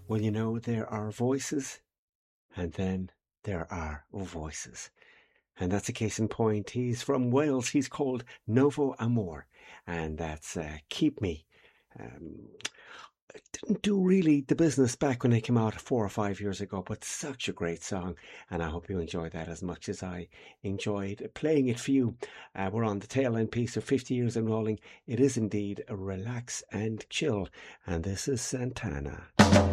Well, there are voices, and then there are voices. And that's a case in point. He's from Wales. He's called Novo Amor, and that's Keep Me. Um, it didn't do really the business back when it came out 4 or 5 years ago, but such a great song, and I hope you enjoyed that as much as I enjoyed playing it for you. We're on the tail end piece of 50 years and rolling. It is indeed a relax and chill, and this is Santana.